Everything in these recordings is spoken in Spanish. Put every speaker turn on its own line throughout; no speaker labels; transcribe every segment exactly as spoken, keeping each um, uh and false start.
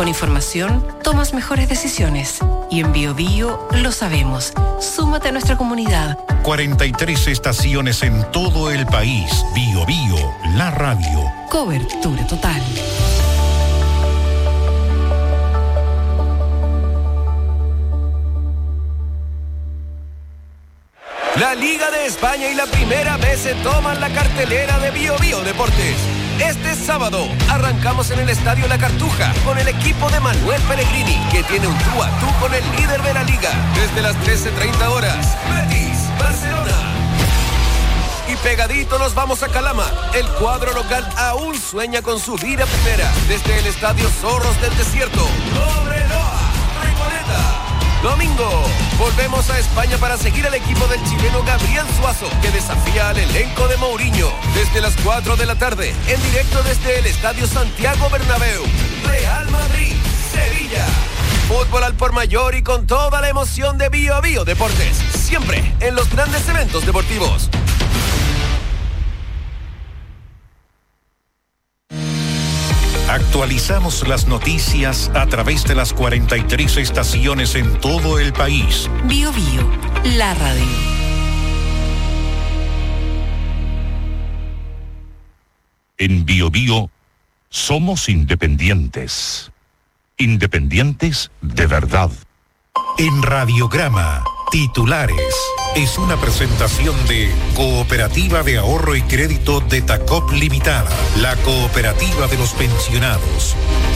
Con información, tomas mejores decisiones. Y en Bio Bio lo sabemos. Súmate a nuestra comunidad.
cuarenta y tres estaciones en todo el país. Bio Bio, la radio.
Cobertura total.
La Liga de España y la Primera B se toman la cartelera de Bio Bio Deportes. Este sábado arrancamos en el Estadio La Cartuja con el equipo de Manuel Pellegrini, que tiene un tú a tú con el líder de la Liga. Desde las trece treinta horas, Betis, Barcelona. Y pegadito nos vamos a Calama. El cuadro local aún sueña con subir a Primera. Desde el Estadio Zorros del Desierto, Cobreloa, Recoleta. Domingo, volvemos a España para seguir al equipo del chileno Gabriel Suazo, que desafía al elenco de Mourinho. Desde las cuatro de la tarde, en directo desde el Estadio Santiago Bernabéu. Real Madrid, Sevilla. Fútbol al por mayor y con toda la emoción de Bio Bio Deportes. Siempre en los grandes eventos deportivos.
Actualizamos las noticias a través de las cuarenta y tres estaciones en todo el país.
Bio Bio, la radio.
En Bio Bio somos independientes. Independientes de verdad.
En Radiograma, titulares. Es una presentación de Cooperativa de Ahorro y Crédito de Tacop Limitada, la cooperativa de los pensionados.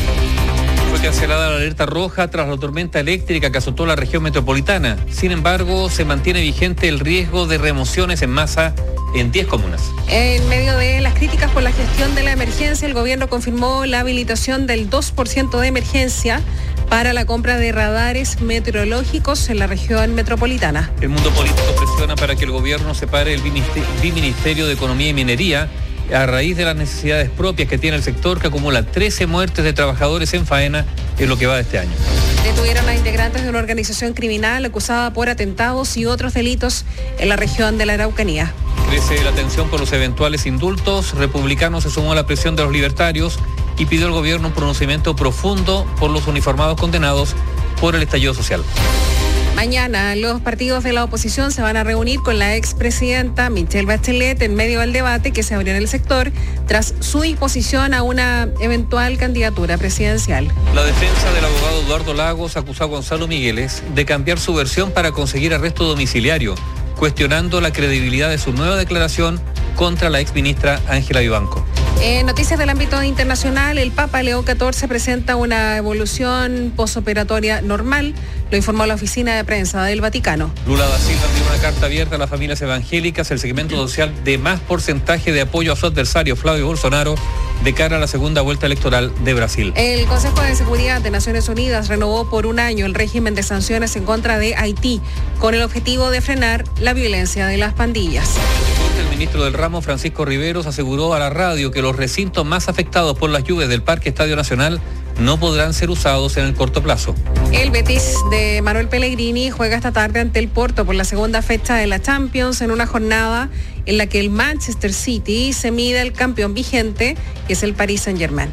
Fue cancelada la alerta roja tras la tormenta eléctrica que azotó la región metropolitana. Sin embargo, se mantiene vigente el riesgo de remociones en masa en diez comunas.
En medio de las críticas por la gestión de la emergencia, el gobierno confirmó la habilitación del dos por ciento de emergencia para la compra de radares meteorológicos en la región metropolitana.
El mundo político presiona para que el gobierno separe el Biministerio de Economía y Minería a raíz de las necesidades propias que tiene el sector, que acumula trece muertes de trabajadores en faena en lo que va de este año.
Detuvieron a integrantes de una organización criminal acusada por atentados y otros delitos en la región de la Araucanía.
Crece la tensión por los eventuales indultos. Republicano se sumó a la presión de los libertarios y pidió al gobierno un pronunciamiento profundo por los uniformados condenados por el estallido social.
Mañana los partidos de la oposición se van a reunir con la expresidenta Michelle Bachelet en medio del debate que se abrió en el sector tras su disposición a una eventual candidatura presidencial.
La defensa del abogado Eduardo Lagos acusó a Gonzalo Migueles de cambiar su versión para conseguir arresto domiciliario, cuestionando la credibilidad de su nueva declaración contra la exministra Ángela Vivanco.
En noticias del ámbito internacional, el Papa León catorce presenta una evolución posoperatoria normal, lo informó la oficina de prensa del Vaticano.
Lula da Silva envió una carta abierta a las familias evangélicas, el segmento social de más porcentaje de apoyo a su adversario Flavio Bolsonaro de cara a la segunda vuelta electoral de Brasil.
El Consejo de Seguridad de Naciones Unidas renovó por un año el régimen de sanciones en contra de Haití con el objetivo de frenar la violencia de las pandillas.
El ministro del ramo, Francisco Riveros, aseguró a la radio que los recintos más afectados por las lluvias del Parque Estadio Nacional no podrán ser usados en el corto plazo.
El Betis de Manuel Pellegrini juega esta tarde ante el Porto por la segunda fecha de la Champions en una jornada en la que el Manchester City se mide al campeón vigente, que es el Paris Saint-Germain.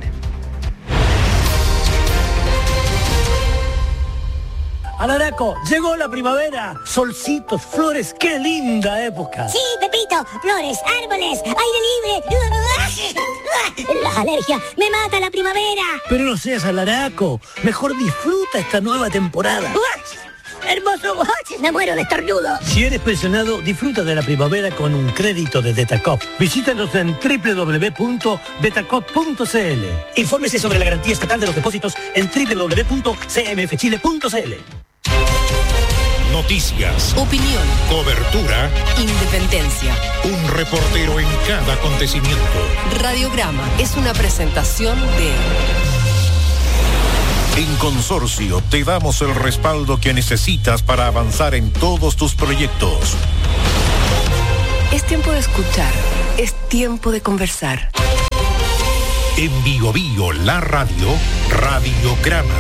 Alaraco, llegó la primavera. Solcitos, flores, qué linda época.
Sí, Pepito, flores, árboles, aire libre. Las alergias, me mata la primavera.
Pero no seas alaraco, mejor disfruta esta nueva temporada.
Hermoso, me muero de estornudo.
Si eres pensionado, disfruta de la primavera con un crédito de Detacop. Visítanos en doble u doble u doble u punto detacop punto c l. Infórmese sobre la garantía estatal de los depósitos en doble u doble u doble u punto c m f chile punto c l.
Noticias,
opinión,
cobertura,
independencia.
Un reportero en cada acontecimiento.
Radiograma es una presentación de...
En Consorcio te damos el respaldo que necesitas para avanzar en todos tus proyectos.
Es tiempo de escuchar, es tiempo de conversar.
En Bio Bio, la radio, Radiograma.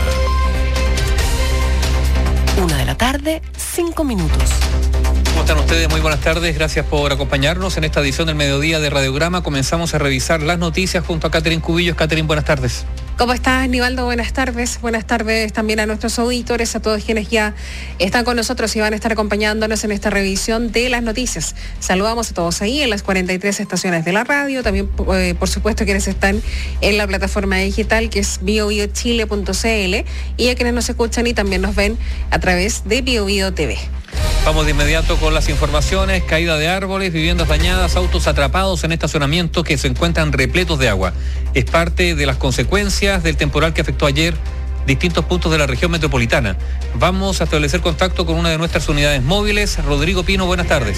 Una de la tarde, cinco minutos.
¿Cómo están ustedes? Muy buenas tardes. Gracias por acompañarnos en esta edición del mediodía de Radiograma. Comenzamos a revisar las noticias junto a Catherine Cubillos. Catherine, buenas tardes.
¿Cómo estás, Nivaldo? Buenas tardes. Buenas tardes también a nuestros auditores, a todos quienes ya están con nosotros y van a estar acompañándonos en esta revisión de las noticias. Saludamos a todos ahí en las cuarenta y tres estaciones de la radio, también eh, por supuesto quienes están en la plataforma digital que es bio bio chile punto c l y a quienes nos escuchan y también nos ven a través de BioBio T V.
Vamos de inmediato con las informaciones: caída de árboles, viviendas dañadas, autos atrapados en estacionamientos que se encuentran repletos de agua. Es parte de las consecuencias del temporal que afectó ayer distintos puntos de la región metropolitana. Vamos a establecer contacto con una de nuestras unidades móviles. Rodrigo Pino, buenas tardes.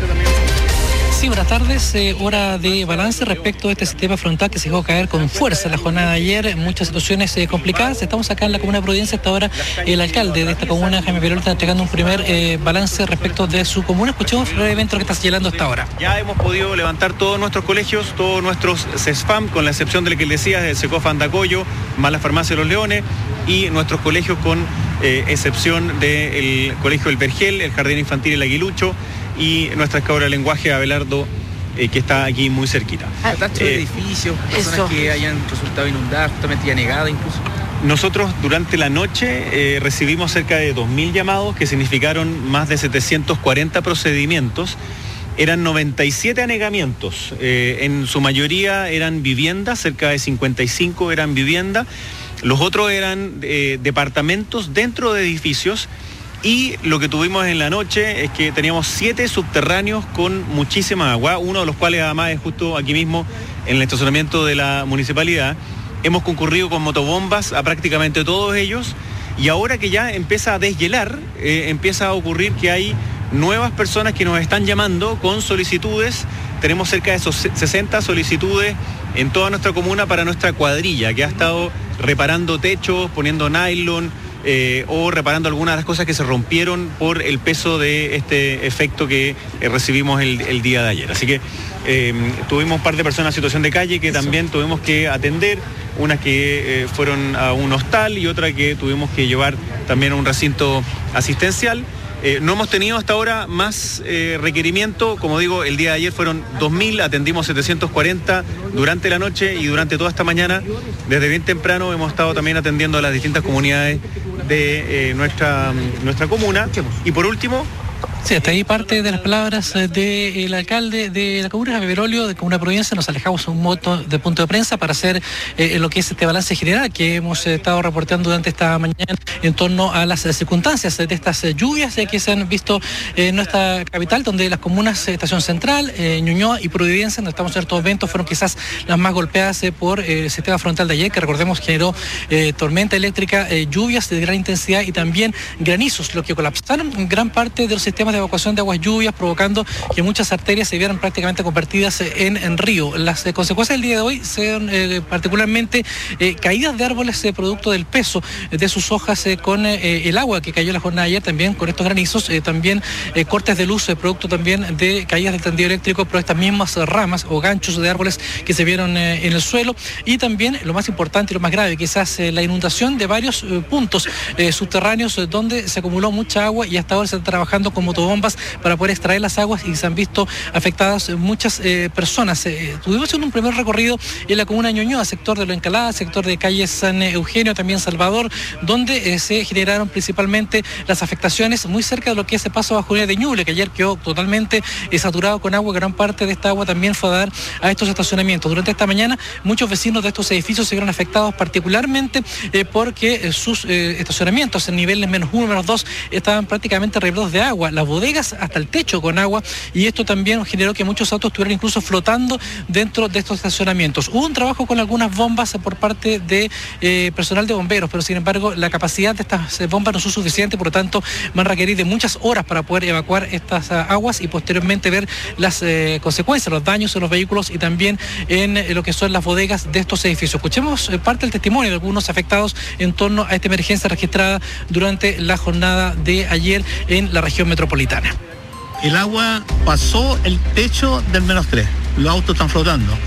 Sí, buenas tardes. Eh, hora de balance respecto a este sistema frontal que se dejó caer con fuerza la jornada de ayer. Muchas situaciones eh, complicadas. Estamos acá en la comuna de Providencia. Hasta ahora el alcalde de esta comuna, Jaime Perol, está entregando un primer eh, balance respecto de su comuna. Escuchemos brevemente lo que está señalando hasta ahora.
Ya hemos podido levantar todos nuestros colegios, todos nuestros CESFAM, con la excepción del que le decía, del SECOF Andacollo, más la Farmacia de los Leones, y nuestros colegios con eh, excepción del Colegio El Vergel, el Jardín Infantil El Aguilucho, y nuestra escuela de lenguaje Abelardo, eh, que está aquí muy cerquita.
Atacho de eh, edificios, personas eso. que hayan resultado inundadas, justamente ya negadas incluso.
Nosotros durante la noche eh, recibimos cerca de dos mil llamados que significaron más de setecientos cuarenta procedimientos. Eran noventa y siete anegamientos, eh, en su mayoría eran viviendas, cerca de cincuenta y cinco eran viviendas. Los otros eran eh, departamentos dentro de edificios. Y lo que tuvimos en la noche es que teníamos siete subterráneos con muchísima agua, uno de los cuales además es justo aquí mismo en el estacionamiento de la municipalidad. Hemos concurrido con motobombas a prácticamente todos ellos, y ahora que ya empieza a deshielar, eh, empieza a ocurrir que hay nuevas personas que nos están llamando con solicitudes. Tenemos cerca de esos sesenta solicitudes en toda nuestra comuna para nuestra cuadrilla, que ha estado reparando techos, poniendo nylon, Eh, o reparando algunas de las cosas que se rompieron por el peso de este efecto que eh, recibimos el, el día de ayer. Así que eh, tuvimos un par de personas en situación de calle que también tuvimos que atender, unas que eh, fueron a un hostal y otra que tuvimos que llevar también a un recinto asistencial. Eh, no hemos tenido hasta ahora más eh, requerimiento. Como digo, el día de ayer fueron dos mil, atendimos setecientos cuarenta durante la noche, y durante toda esta mañana, desde bien temprano, hemos estado también atendiendo a las distintas comunidades de eh, nuestra, nuestra comuna. Y por último...
Sí, hasta ahí parte de las palabras del alcalde de la comuna, Jaime Perolio, de Comuna Providencia. Nos alejamos un moto de punto de prensa para hacer eh, lo que es este balance general que hemos eh, estado reportando durante esta mañana en torno a las eh, circunstancias de estas eh, lluvias eh, que se han visto eh, en nuestra capital, donde las comunas eh, Estación Central, eh, Ñuñoa y Providencia, donde estamos en estos eventos, fueron quizás las más golpeadas eh, por eh, el sistema frontal de ayer, que recordemos generó eh, tormenta eléctrica, eh, lluvias de gran intensidad y también granizos, lo que colapsaron gran parte de los sistemas de evacuación de aguas lluvias, provocando que muchas arterias se vieran prácticamente convertidas en, en río. Las eh, consecuencias del día de hoy son eh, particularmente eh, caídas de árboles eh, producto del peso de sus hojas eh, con eh, el agua que cayó la jornada de ayer, también con estos granizos, eh, también eh, cortes de luz, eh, producto también de caídas del tendido eléctrico, pero estas mismas ramas o ganchos de árboles que se vieron eh, en el suelo, y también lo más importante y lo más grave, quizás eh, la inundación de varios eh, puntos eh, subterráneos eh, donde se acumuló mucha agua, y hasta ahora se está trabajando con motobombas para poder extraer las aguas, y se han visto afectadas muchas eh, personas. Eh, tuvimos un primer recorrido en la comuna de Ñuñoa, sector de Lo Encalada, sector de calle San Eugenio, también Salvador, donde eh, se generaron principalmente las afectaciones muy cerca de lo que es el paso bajo de Ñuble, que ayer quedó totalmente eh, saturado con agua. Gran parte de esta agua también fue a dar a estos estacionamientos. Durante esta mañana, muchos vecinos de estos edificios se vieron afectados particularmente eh, porque eh, sus eh, estacionamientos en niveles menos uno, menos dos estaban prácticamente repletos de agua. Las bodegas hasta el techo con agua, y esto también generó que muchos autos estuvieran incluso flotando dentro de estos estacionamientos. Hubo un trabajo con algunas bombas por parte de eh, personal de bomberos, pero sin embargo la capacidad de estas bombas no es suficiente, por lo tanto van a requerir de muchas horas para poder evacuar estas uh, aguas y posteriormente ver las eh, consecuencias, los daños en los vehículos y también en eh, lo que son las bodegas de estos edificios. Escuchemos eh, parte del testimonio de algunos afectados en torno a esta emergencia registrada durante la jornada de ayer en la región metropolitana.
El agua pasó el techo del menos tres, los autos están flotando.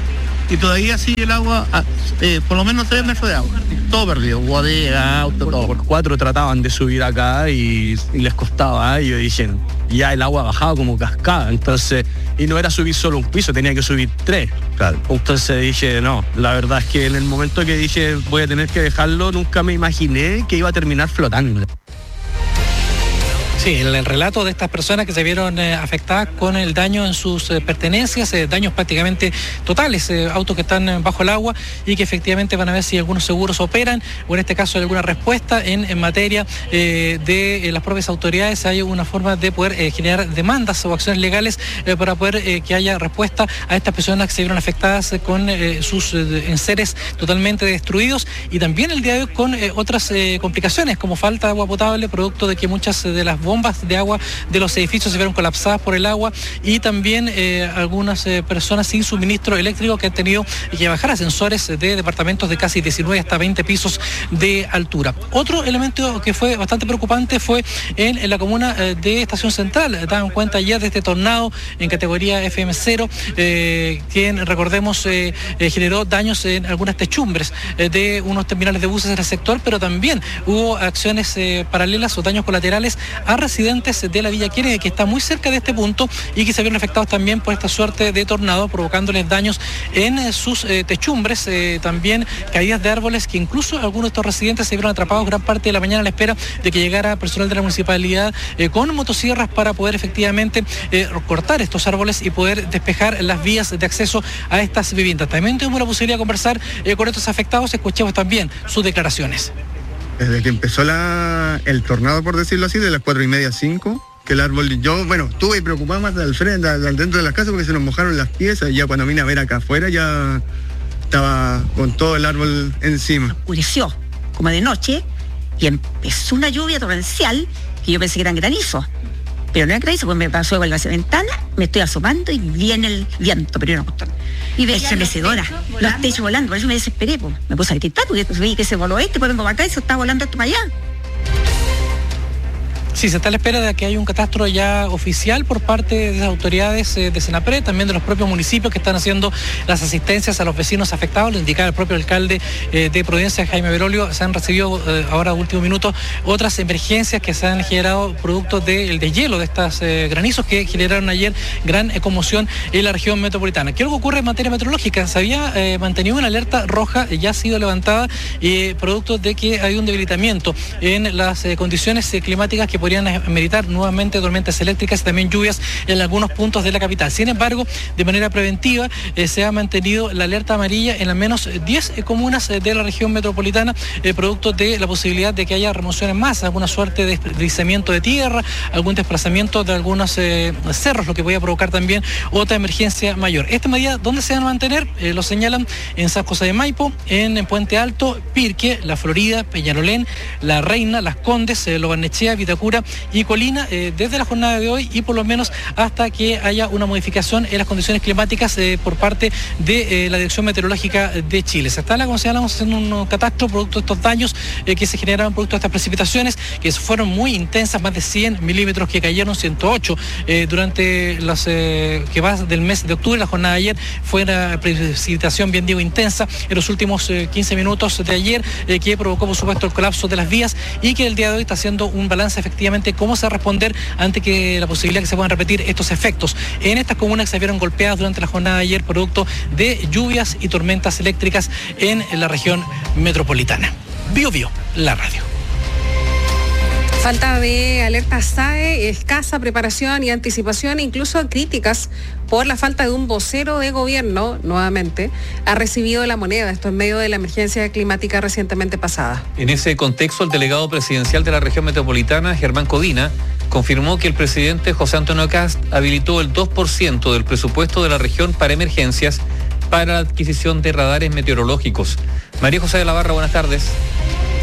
y todavía sigue el agua, a, eh, por lo menos tres metros de agua. Todo perdido, bodega, auto, todo.
Por cuatro trataban de subir acá y, y les costaba, y yo dije, ya el agua bajaba como cascada, entonces, y no era subir solo un piso, tenía que subir tres. Claro. Entonces dije, no, la verdad es que en el momento que dije voy a tener que dejarlo, nunca me imaginé que iba a terminar flotando.
Sí, el, el relato de estas personas que se vieron eh, afectadas con el daño en sus eh, pertenencias, eh, daños prácticamente totales, eh, autos que están eh, bajo el agua y que efectivamente van a ver si algunos seguros operan o en este caso hay alguna respuesta en, en materia eh, de eh, las propias autoridades. Hay una forma de poder eh, generar demandas o acciones legales eh, para poder eh, que haya respuesta a estas personas que se vieron afectadas eh, con eh, sus eh, enseres totalmente destruidos y también el día de hoy con eh, otras eh, complicaciones como falta de agua potable, producto de que muchas de las bombas de agua de los edificios se vieron colapsadas por el agua y también eh, algunas eh, personas sin suministro eléctrico que han tenido que bajar ascensores de departamentos de casi diecinueve hasta veinte pisos de altura. Otro elemento que fue bastante preocupante fue en, en la comuna eh, de Estación Central. Daban cuenta ya de este tornado en categoría F M cero, eh, quien recordemos eh, eh, generó daños en algunas techumbres eh, de unos terminales de buses en el sector, pero también hubo acciones eh, paralelas o daños colaterales a residentes de la Villa Kennedy, que está muy cerca de este punto y que se vieron afectados también por esta suerte de tornado, provocándoles daños en eh, sus eh, techumbres, eh, también caídas de árboles, que incluso algunos de estos residentes se vieron atrapados gran parte de la mañana a la espera de que llegara personal de la municipalidad eh, con motosierras para poder efectivamente eh, cortar estos árboles y poder despejar las vías de acceso a estas viviendas. También tuvimos la posibilidad de conversar eh, con estos afectados, escuchemos también sus declaraciones.
Desde que empezó la, el tornado, por decirlo así, de las cuatro y media a cinco, que el árbol, yo, bueno, estuve preocupado más al frente, al dentro de la casa porque se nos mojaron las piezas y ya cuando vine a ver acá afuera ya estaba con todo el árbol encima.
Oscureció, como de noche, y empezó una lluvia torrencial que yo pensé que eran granizos. Pero no era granizo, pues me pasó por la ventana, me estoy asomando y viene el viento, pero era una cuestión. Y ve estremecedora, los techos volando, por eso me desesperé, pues. Me puse a gritar porque vi que se voló este, pues vengo para acá y se está volando esto para allá.
Sí, se está a la espera de que haya un catastro ya oficial por parte de las autoridades eh, de Senapred, también de los propios municipios que están haciendo las asistencias a los vecinos afectados. Lo indicaba el propio alcalde eh, de Providencia, Jaime Berolio. Se han recibido eh, ahora, último minuto, otras emergencias que se han generado producto del deshielo de estos eh, granizos que generaron ayer gran eh, conmoción en la región metropolitana. ¿Qué es lo que ocurre en materia meteorológica? Se había eh, mantenido una alerta roja, ya ha sido levantada, eh, producto de que hay un debilitamiento en las eh, condiciones eh, climáticas que podrían meritar nuevamente tormentas eléctricas y también lluvias en algunos puntos de la capital. Sin embargo, de manera preventiva eh, se ha mantenido la alerta amarilla en al menos diez eh, comunas eh, de la región metropolitana, eh, producto de la posibilidad de que haya remociones más, alguna suerte de deslizamiento de tierra, algún desplazamiento de algunos eh, cerros, lo que podría provocar también otra emergencia mayor. Esta medida, ¿dónde se van a mantener? Eh, lo señalan en San José de Maipo, en, en Puente Alto, Pirque, La Florida, Peñalolén, La Reina, Las Condes, eh, Lo Barnechea, Vitacura y Colina, eh, desde la jornada de hoy y por lo menos hasta que haya una modificación en las condiciones climáticas eh, por parte de eh, la Dirección Meteorológica de Chile. Se está, como señalamos, haciendo un catastro producto de estos daños eh, que se generaron producto de estas precipitaciones que fueron muy intensas, más de cien milímetros que cayeron, ciento ocho eh, durante los eh, que va del mes de octubre. La jornada de ayer fue una precipitación, bien digo, intensa en los últimos eh, quince minutos de ayer eh, que provocó, por supuesto, el colapso de las vías y que el día de hoy está haciendo un balance efectivamente cómo se va a responder ante que la posibilidad que se puedan repetir estos efectos en estas comunas que se vieron golpeadas durante la jornada de ayer producto de lluvias y tormentas eléctricas en la región metropolitana. Bio Bio, la radio.
Falta de alerta S A E, escasa preparación y anticipación, incluso críticas por la falta de un vocero de gobierno, nuevamente, ha recibido la moneda, esto en medio de la emergencia climática recientemente pasada.
En ese contexto, el delegado presidencial de la región metropolitana, Germán Codina, confirmó que el presidente José Antonio Kast habilitó el dos por ciento del presupuesto de la región para emergencias para la adquisición de radares meteorológicos. María José de la Barra, buenas tardes.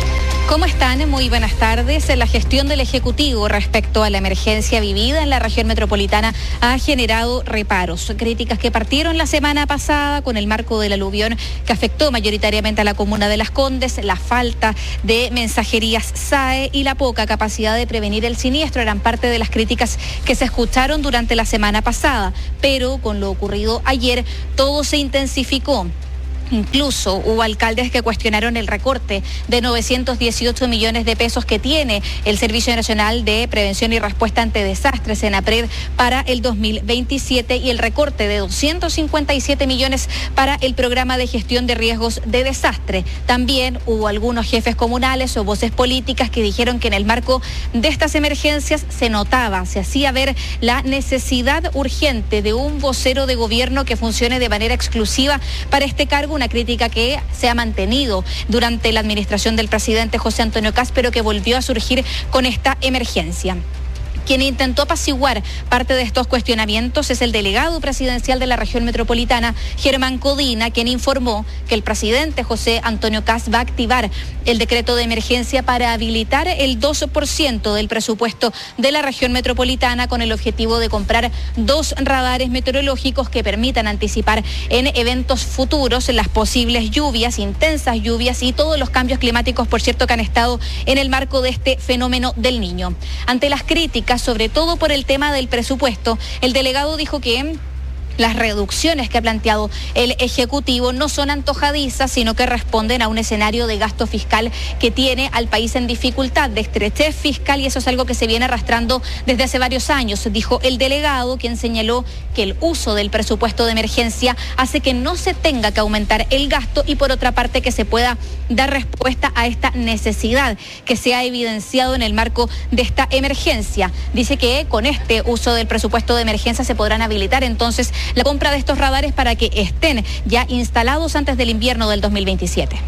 ¿Cómo están? Muy buenas tardes. La gestión del Ejecutivo respecto a la emergencia vivida en la región metropolitana ha generado reparos. Críticas que partieron la semana pasada con el marco del aluvión que afectó mayoritariamente a la comuna de Las Condes, la falta de mensajerías S A E y la poca capacidad de prevenir el siniestro eran parte de las críticas que se escucharon durante la semana pasada. Pero con lo ocurrido ayer, todo se intensificó. Incluso hubo alcaldes que cuestionaron el recorte de novecientos dieciocho millones de pesos que tiene el Servicio Nacional de Prevención y Respuesta ante Desastres, SENAPRED, para el dos mil veintisiete y el recorte de doscientos cincuenta y siete millones para el Programa de Gestión de Riesgos de Desastre. También hubo algunos jefes comunales o voces políticas que dijeron que en el marco de estas emergencias se notaba, se hacía ver la necesidad urgente de un vocero de gobierno que funcione de manera exclusiva para este cargo, una crítica que se ha mantenido durante la administración del presidente José Antonio Kast, pero que volvió a surgir con esta emergencia. Quien intentó apaciguar parte de estos cuestionamientos es el delegado presidencial de la región metropolitana, Germán Codina, quien informó que el presidente José Antonio Kast va a activar el decreto de emergencia para habilitar el dos por ciento del presupuesto de la región metropolitana con el objetivo de comprar dos radares meteorológicos que permitan anticipar en eventos futuros las posibles lluvias, intensas lluvias y todos los cambios climáticos, por cierto, que han estado en el marco de este fenómeno del Niño. Ante las críticas, sobre todo por el tema del presupuesto, el delegado dijo que las reducciones que ha planteado el Ejecutivo no son antojadizas, sino que responden a un escenario de gasto fiscal que tiene al país en dificultad, de estrechez fiscal, y eso es algo que se viene arrastrando desde hace varios años, dijo el delegado, quien señaló que el uso del presupuesto de emergencia hace que no se tenga que aumentar el gasto y por otra parte que se pueda dar respuesta a esta necesidad que se ha evidenciado en el marco de esta emergencia. Dice que con este uso del presupuesto de emergencia se podrán habilitar entonces la compra de estos radares para que estén ya instalados antes del invierno del dos mil veintisiete.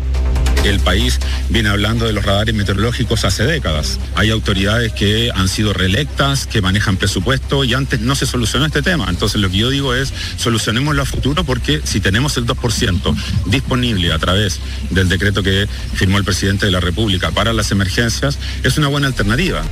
El país viene hablando de los radares meteorológicos hace décadas. Hay autoridades que han sido reelectas, que manejan presupuesto y antes no se solucionó este tema. Entonces lo que yo digo es, solucionémoslo a futuro porque si tenemos el dos por ciento disponible a través del decreto que firmó el presidente de la República para las emergencias, es una buena alternativa.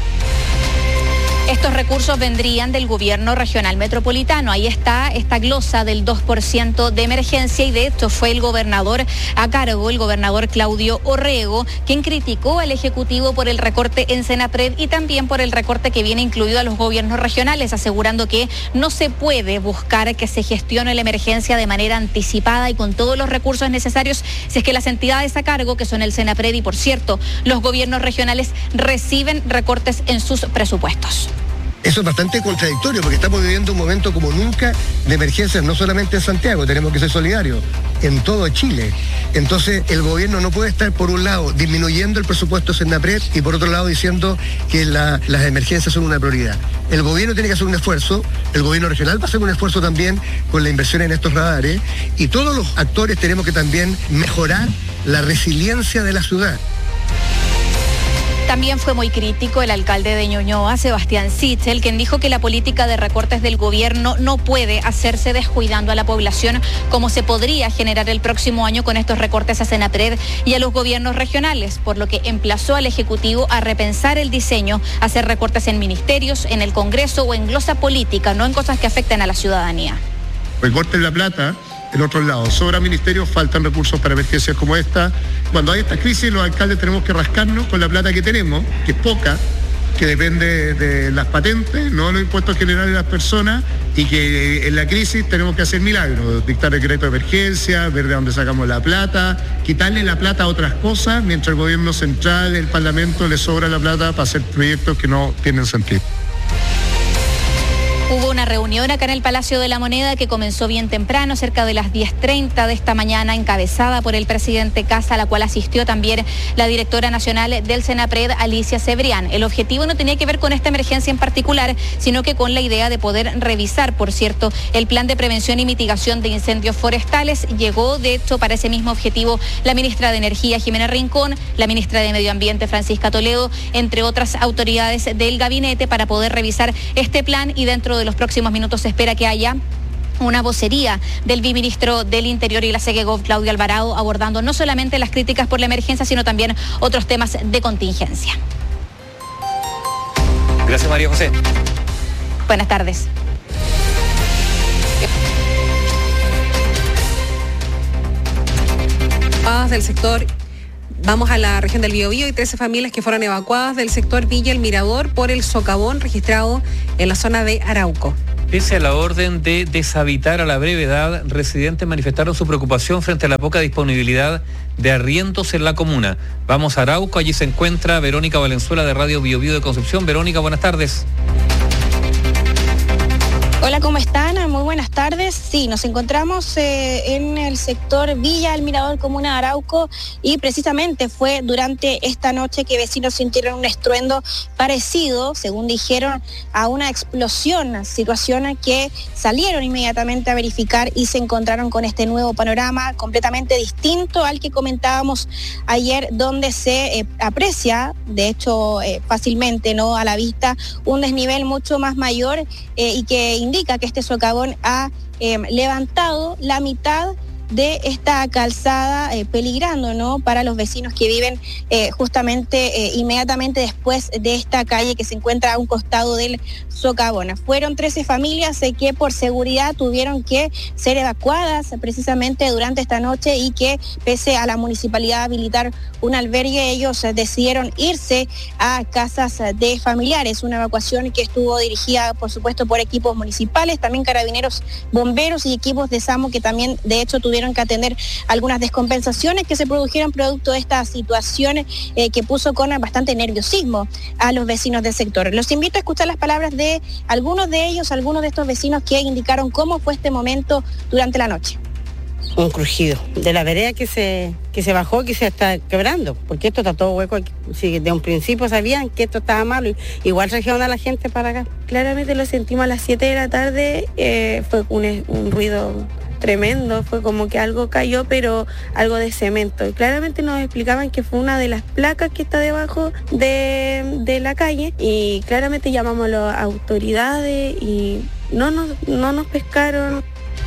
Estos recursos vendrían del gobierno regional metropolitano. Ahí está esta glosa del dos por ciento de emergencia y de hecho fue el gobernador a cargo, el gobernador Claudio Orrego, quien criticó al Ejecutivo por el recorte en SENAPRED y también por el recorte que viene incluido a los gobiernos regionales, asegurando que no se puede buscar que se gestione la emergencia de manera anticipada y con todos los recursos necesarios si es que las entidades a cargo, que son el SENAPRED y por cierto los gobiernos regionales, reciben recortes en sus presupuestos.
Eso es bastante contradictorio porque estamos viviendo un momento como nunca de emergencias, no solamente en Santiago, tenemos que ser solidarios, en todo Chile. Entonces el gobierno no puede estar por un lado disminuyendo el presupuesto SENAPRED y por otro lado diciendo que la, las emergencias son una prioridad. El gobierno tiene que hacer un esfuerzo, el gobierno regional va a hacer un esfuerzo también con la inversión en estos radares y todos los actores tenemos que también mejorar la resiliencia de la ciudad.
También fue muy crítico el alcalde de Ñuñoa, Sebastián Sichel, quien dijo que la política de recortes del gobierno no puede hacerse descuidando a la población como se podría generar el próximo año con estos recortes a SENAPRED y a los gobiernos regionales, por lo que emplazó al Ejecutivo a repensar el diseño, hacer recortes en ministerios, en el Congreso o en glosa política, no en cosas que afecten a la ciudadanía.
Recorte en la plata. El otro lado, sobra ministerios, faltan recursos para emergencias como esta. Cuando hay esta crisis, los alcaldes tenemos que rascarnos con la plata que tenemos, que es poca, que depende de las patentes, no los impuestos generales de las personas, y que en la crisis tenemos que hacer milagros, dictar decreto de emergencia, ver de dónde sacamos la plata, quitarle la plata a otras cosas, mientras el gobierno central, el Parlamento, le sobra la plata para hacer proyectos que no tienen sentido.
Hubo una reunión acá en el Palacio de la Moneda que comenzó bien temprano, cerca de las diez treinta de esta mañana, encabezada por el presidente Kast, a la cual asistió también la directora nacional del SENAPRED, Alicia Cebrián. El objetivo no tenía que ver con esta emergencia en particular, sino que con la idea de poder revisar, por cierto, el plan de prevención y mitigación de incendios forestales. Llegó, de hecho, para ese mismo objetivo la ministra de Energía, Jimena Rincón, la ministra de Medio Ambiente, Francisca Toledo, entre otras autoridades del gabinete, para poder revisar este plan y dentro de los próximos minutos se espera que haya una vocería del viceministro del Interior y la SEGEGOV, Claudio Alvarado, abordando no solamente las críticas por la emergencia, sino también otros temas de contingencia.
Gracias, María José.
Buenas tardes.
Del sector, vamos a la región del Biobío y trece familias que fueron evacuadas del sector Villa El Mirador por el socavón registrado en la zona de Arauco.
Pese a la orden de deshabitar a la brevedad, residentes manifestaron su preocupación frente a la poca disponibilidad de arriendos en la comuna. Vamos a Arauco, allí se encuentra Verónica Valenzuela de Radio Biobío de Concepción. Verónica, buenas tardes.
Hola, ¿cómo están? Muy buenas tardes. Sí, nos encontramos eh, en el sector Villa El Mirador, comuna de Arauco, y precisamente fue durante esta noche que vecinos sintieron un estruendo parecido, según dijeron, a una explosión, situación que salieron inmediatamente a verificar y se encontraron con este nuevo panorama completamente distinto al que comentábamos ayer, donde se eh, aprecia, de hecho, eh, fácilmente, ¿no?, a la vista, un desnivel mucho más mayor eh, y que indica que este socavón ha eh, levantado la mitad de esta calzada, eh, peligrando, ¿no?, para los vecinos que viven eh, justamente eh, inmediatamente después de esta calle que se encuentra a un costado del socavón. Fueron trece familias eh, que por seguridad tuvieron que ser evacuadas precisamente durante esta noche y que, pese a la municipalidad habilitar un albergue, ellos eh, decidieron irse a casas de familiares. Una evacuación que estuvo dirigida, por supuesto, por equipos municipales, también carabineros, bomberos y equipos de SAMU que también, de hecho, tuvieron que atender algunas descompensaciones que se produjeron producto de esta situación eh, que puso con bastante nerviosismo a los vecinos del sector. Los invito a escuchar las palabras de algunos de ellos, algunos de estos vecinos que indicaron cómo fue este momento durante la noche.
Un crujido de la vereda que se que se bajó, que se está quebrando, porque esto está todo hueco. Si de un principio sabían que esto estaba malo, igual trajeron a la gente para acá.
Claramente lo sentimos a las siete de la tarde, eh, fue un, un ruido tremendo, fue como que algo cayó, pero algo de cemento. Y claramente nos explicaban que fue una de las placas que está debajo de, de la calle, y claramente llamamos a las autoridades y no nos, no nos pescaron.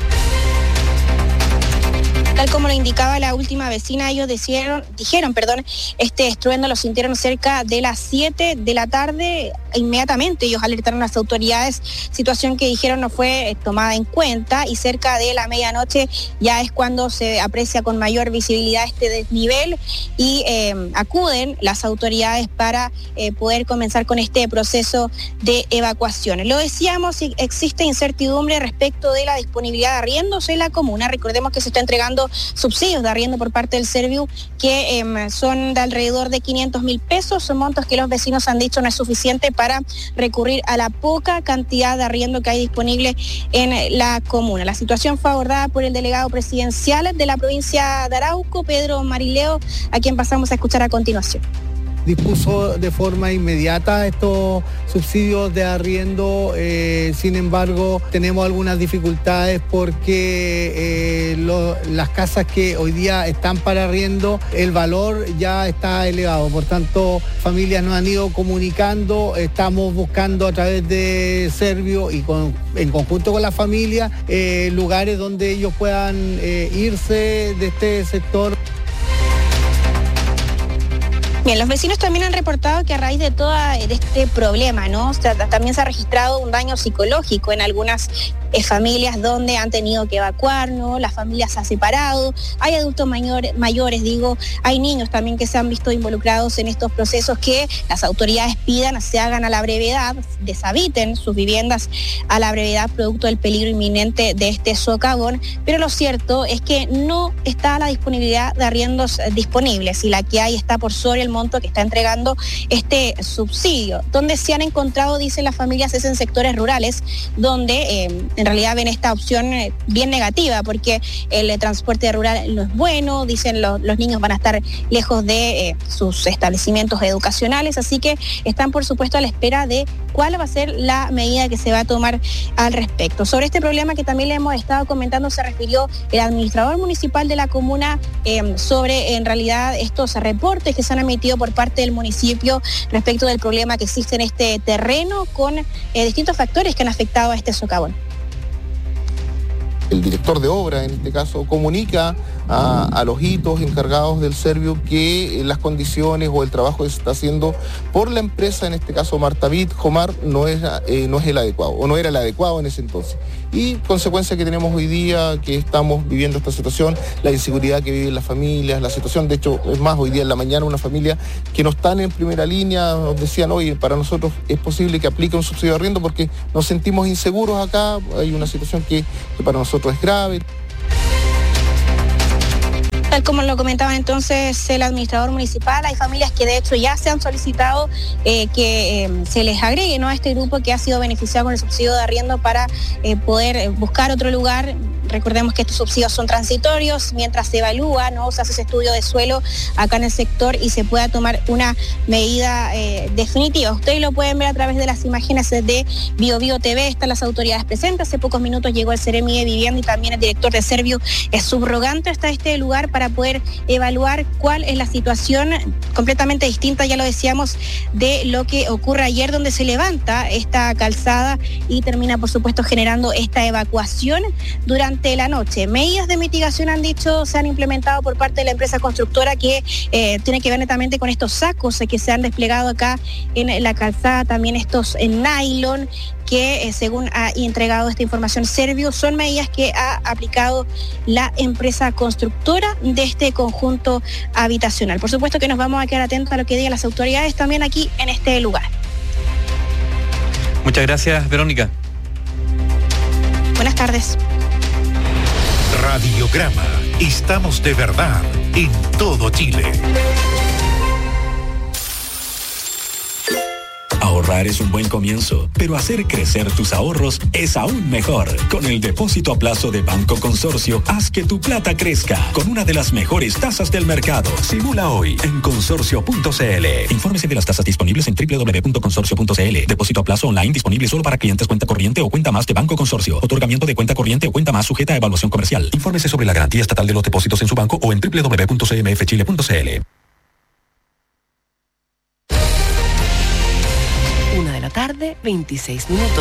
Tal como lo indicaba la última vecina, ellos dijeron, dijeron, perdón, este estruendo lo sintieron cerca de las siete de la tarde. Inmediatamente ellos alertaron a las autoridades, situación que dijeron no fue tomada en cuenta, y cerca de la medianoche ya es cuando se aprecia con mayor visibilidad este desnivel y eh, acuden las autoridades para eh, poder comenzar con este proceso de evacuación. Lo decíamos, existe incertidumbre respecto de la disponibilidad de arriendos en la comuna. Recordemos que se está entregando subsidios de arriendo por parte del Serviu que eh, son de alrededor de quinientos mil pesos, son montos que los vecinos han dicho no es suficiente para recurrir a la poca cantidad de arriendo que hay disponible en la comuna. La situación fue abordada por el delegado presidencial de la provincia de Arauco, Pedro Marileo, a quien pasamos a escuchar a continuación.
Dispuso de forma inmediata estos subsidios de arriendo, eh, sin embargo tenemos algunas dificultades porque eh, lo, las casas que hoy día están para arriendo, el valor ya está elevado, por tanto familias nos han ido comunicando, estamos buscando a través de Serviu y con, en conjunto con la familia eh, lugares donde ellos puedan eh, irse de este sector.
Bien, los vecinos también han reportado que a raíz de todo de este problema, ¿no? O sea, también se ha registrado un daño psicológico en algunas eh, familias donde han tenido que evacuar, ¿no? La familia se ha separado, hay adultos mayor, mayores, digo, hay niños también que se han visto involucrados en estos procesos que las autoridades pidan se hagan a la brevedad, deshabiten sus viviendas a la brevedad producto del peligro inminente de este socavón, pero lo cierto es que no está la disponibilidad de arriendos disponibles y la que hay está por sobre el monto que está entregando este subsidio. Donde se han encontrado, dicen las familias, es en sectores rurales, donde eh, en realidad ven esta opción eh, bien negativa, porque el eh, transporte rural no es bueno, dicen lo, los niños van a estar lejos de eh, sus establecimientos educacionales, así que están por supuesto a la espera de cuál va a ser la medida que se va a tomar al respecto. Sobre este problema que también le hemos estado comentando, se refirió el administrador municipal de la comuna eh, sobre en realidad estos reportes que se han emitido por parte del municipio respecto del problema que existe en este terreno con eh, distintos factores que han afectado a este socavón.
el director de obra, en este caso, comunica a, a los hitos encargados del Servio que las condiciones o el trabajo que se está haciendo por la empresa, en este caso Martavit, Jomar, no es, eh, no es el adecuado, o no era el adecuado en ese entonces. Y consecuencia que tenemos hoy día, que estamos viviendo esta situación, la inseguridad que viven las familias, la situación, de hecho, es más, hoy día en la mañana una familia que no están en primera línea, nos decían, oye, para nosotros es posible que aplique un subsidio de arriendo porque nos sentimos inseguros acá, hay una situación que, que para nosotros es grave.
Tal como lo comentaba entonces el administrador municipal, hay familias que de hecho ya se han solicitado eh, que eh, se les agregue, ¿no?, a este grupo que ha sido beneficiado con el subsidio de arriendo para eh, poder buscar otro lugar. Recordemos que estos subsidios son transitorios mientras se evalúa, ¿no?, se hace ese estudio de suelo acá en el sector y se pueda tomar una medida eh, definitiva. Ustedes lo pueden ver a través de las imágenes de Bio Bio T V, están las autoridades presentes. Hace pocos minutos llegó el Seremi de Vivienda y también el director de Servio es subrogante hasta este lugar para poder evaluar cuál es la situación completamente distinta, ya lo decíamos, de lo que ocurre ayer, donde se levanta esta calzada y termina, por supuesto, generando esta evacuación durante la noche. Medidas de mitigación, han dicho, se han implementado por parte de la empresa constructora que eh, tiene que ver netamente con estos sacos que se han desplegado acá en la calzada, también estos en nylon, que eh, según ha entregado esta información Servio, son medidas que ha aplicado la empresa constructora de este conjunto habitacional. Por supuesto que nos vamos a quedar atentos a lo que digan las autoridades también aquí en este lugar.
Muchas gracias, Verónica.
Buenas tardes.
Radiograma. Estamos de verdad en todo Chile.
Ahorrar es un buen comienzo, pero hacer crecer tus ahorros es aún mejor. Con el depósito a plazo de Banco Consorcio, haz que tu plata crezca con una de las mejores tasas del mercado. Simula hoy en consorcio punto c l. Infórmese de las tasas disponibles en doble u doble u doble u punto consorcio punto c l. Depósito a plazo online disponible solo para clientes cuenta corriente o cuenta más de Banco Consorcio. Otorgamiento de cuenta corriente o cuenta más sujeta a evaluación comercial. Infórmese sobre la garantía estatal de los depósitos en su banco o en doble u doble u doble u punto c m f chile punto c l.
Tarde, veintiséis minutos.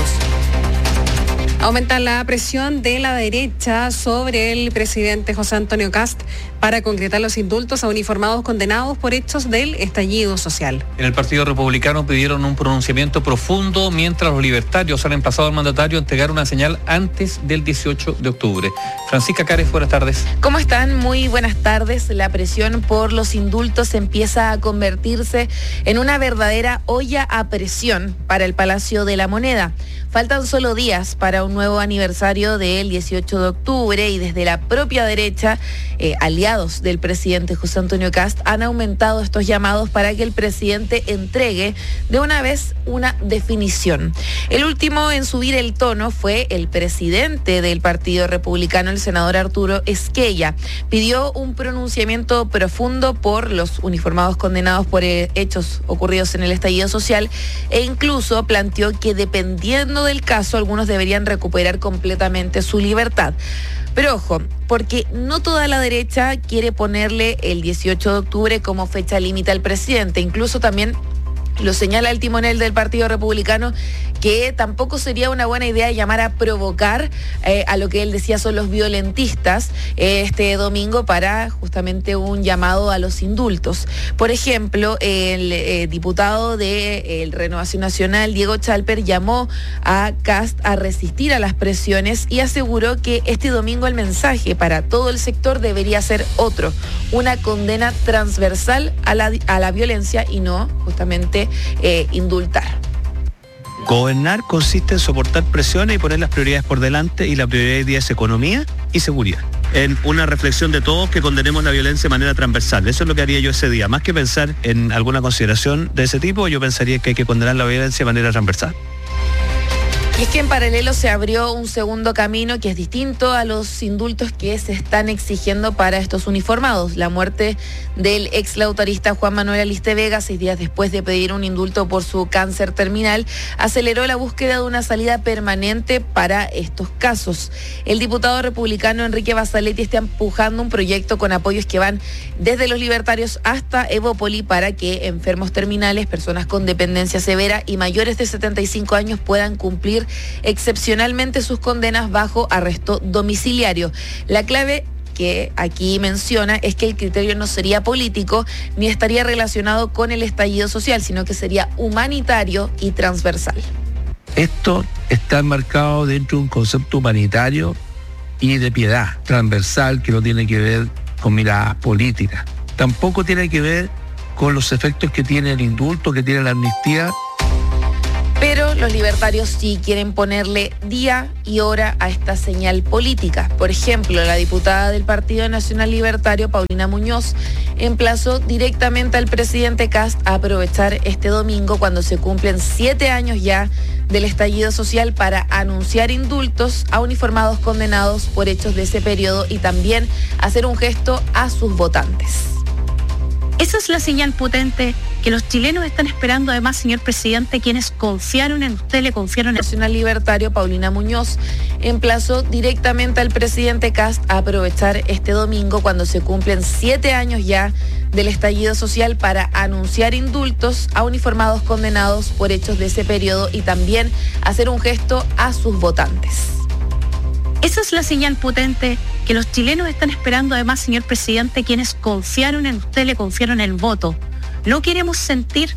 Aumenta la presión de la derecha sobre el presidente José Antonio Kast para concretar los indultos a uniformados condenados por hechos del estallido social.
En el Partido Republicano pidieron un pronunciamiento profundo, mientras los libertarios han emplazado al mandatario a entregar una señal antes del dieciocho de octubre. Francisca Cárez, buenas tardes.
¿Cómo están? Muy buenas tardes. La presión por los indultos empieza a convertirse en una verdadera olla a presión para el Palacio de la Moneda. Faltan solo días para un nuevo aniversario del dieciocho de octubre y desde la propia derecha, eh, aliados del presidente José Antonio Kast, han aumentado estos llamados para que el presidente entregue de una vez una definición. El último en subir el tono fue el presidente del Partido Republicano, el senador Arturo Esquella. Pidió un pronunciamiento profundo por los uniformados condenados por eh, hechos ocurridos en el estallido social e incluso planteó que dependiendo del caso, algunos deberían recuperar completamente su libertad. Pero ojo, porque no toda la derecha quiere ponerle el dieciocho de octubre como fecha límite al presidente. Incluso también lo señala el timonel del Partido Republicano, que tampoco sería una buena idea llamar a provocar eh, a lo que él decía son los violentistas eh, este domingo para justamente un llamado a los indultos. Por ejemplo, el eh, diputado de eh, Renovación Nacional, Diego Chalper, llamó a Kast a resistir a las presiones y aseguró que este domingo el mensaje para todo el sector debería ser otro, una condena transversal a la, a la violencia y no justamente eh, indultar.
Gobernar consiste en soportar presiones y poner las prioridades por delante, y la prioridad hoy día es economía y seguridad. En una reflexión de todos que condenemos la violencia de manera transversal. Eso es lo que haría yo ese día. Más que pensar en alguna consideración de ese tipo, yo pensaría que hay que condenar la violencia de manera transversal.
Y es que en paralelo se abrió un segundo camino que es distinto a los indultos que se están exigiendo para estos uniformados. La muerte del ex lautarista Juan Manuel Aliste Vega, seis días después de pedir un indulto por su cáncer terminal, aceleró la búsqueda de una salida permanente para estos casos. El diputado republicano Enrique Basaletti está empujando un proyecto con apoyos que van desde los libertarios hasta Evópoli para que enfermos terminales, personas con dependencia severa y mayores de setenta y cinco años puedan cumplir cumplir excepcionalmente sus condenas bajo arresto domiciliario. La clave que aquí menciona es que el criterio no sería político ni estaría relacionado con el estallido social, sino que sería humanitario y transversal.
Esto está enmarcado dentro de un concepto humanitario y de piedad transversal que no tiene que ver con miradas políticas. Tampoco tiene que ver con los efectos que tiene el indulto, que tiene la amnistía.
Pero los libertarios sí quieren ponerle día y hora a esta señal política. Por ejemplo, la diputada del Partido Nacional Libertario, Paulina Muñoz, emplazó directamente al presidente Kast a aprovechar este domingo, cuando se cumplen siete años ya del estallido social, para anunciar indultos a uniformados condenados por hechos de ese periodo y también hacer un gesto a sus votantes.
Esa es la señal potente que los chilenos están esperando, además, señor presidente, quienes confiaron en usted, le confiaron en...
Nacional Libertario, Paulina Muñoz, emplazó directamente al presidente Kast a aprovechar este domingo, cuando se cumplen siete años ya del estallido social, para anunciar indultos a uniformados condenados por hechos de ese periodo y también hacer un gesto a sus votantes.
Esa es la señal potente que los chilenos están esperando, además, señor presidente, quienes confiaron en usted, le confiaron el voto. No queremos sentir